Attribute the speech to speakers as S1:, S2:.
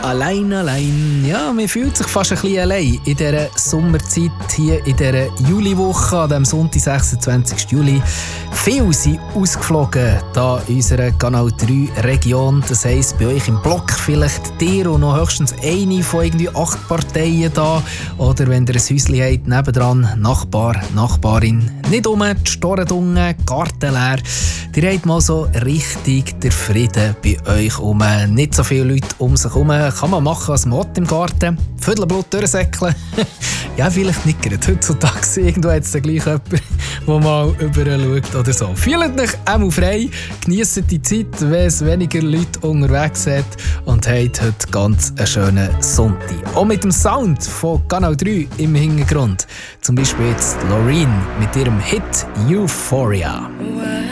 S1: Allein. Ja, man fühlt sich fast ein bisschen allein in dieser Sommerzeit, hier in dieser Juliwoche, an dem Sonntag, 26. Juli. Viele sind ausgeflogen hier in unserer Kanal 3 Region. Das heisst, bei euch im Block vielleicht dir und noch höchstens eine von irgendwie 8 Parteien da. Oder wenn ihr ein Häuschen habt, nebendran, Nachbar, Nachbarin. Nicht die Storendunge, Garten leer. Ihr habt mal so richtig den Frieden bei euch um. Nicht so viele Leute um sich herum. Kann man machen als Mott im Garten. Viertelblut durchsäckeln. Ja, vielleicht nicht gerade. Heutzutage irgendwo hat es dann gleich jemand, der mal überall schaut oder so. Fühlt euch einmal frei, genießt die Zeit, wenn es weniger Leute unterwegs hat und habt heute ganz einen schönen Sonntag. Auch mit dem Sound von Kanal 3 im Hintergrund. Zum Beispiel jetzt Loreen mit ihrem Hit Euphoria.